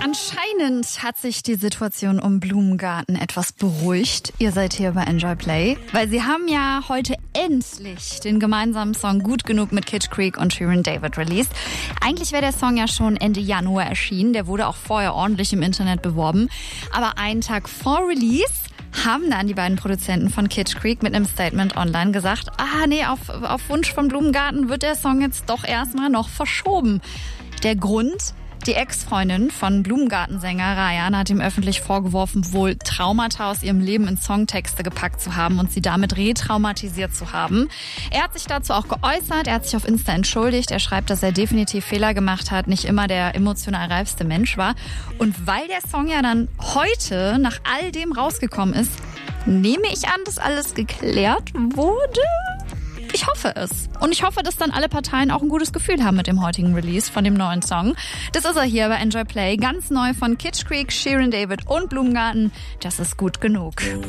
Anscheinend hat sich die Situation um Blumengarten etwas beruhigt. Ihr seid hier bei Enjoy Play, weil sie haben ja heute endlich den gemeinsamen Song Gut genug mit Kitsch Creek und Shirin David released. Eigentlich wäre der Song ja schon Ende Januar erschienen. Der wurde auch vorher ordentlich im Internet beworben. Aber einen Tag vor Release haben dann die beiden Produzenten von Kitsch Creek mit einem Statement online gesagt, auf Wunsch von Blumengarten wird der Song jetzt doch erstmal noch verschoben. Der Grund: Die Ex-Freundin von Blumengartensänger Rayan hat ihm öffentlich vorgeworfen, wohl Traumata aus ihrem Leben in Songtexte gepackt zu haben und sie damit retraumatisiert zu haben. Er hat sich dazu auch geäußert, er hat sich auf Insta entschuldigt, er schreibt, dass er definitiv Fehler gemacht hat, nicht immer der emotional reifste Mensch war. Und weil der Song ja dann heute nach all dem rausgekommen ist, nehme ich an, dass alles geklärt wurde. Ich hoffe es. Und ich hoffe, dass dann alle Parteien auch ein gutes Gefühl haben mit dem heutigen Release von dem neuen Song. Das ist er hier bei Enjoy Play. Ganz neu von Kitsch Creek, Shirin David und Blumengarten. Das ist gut genug.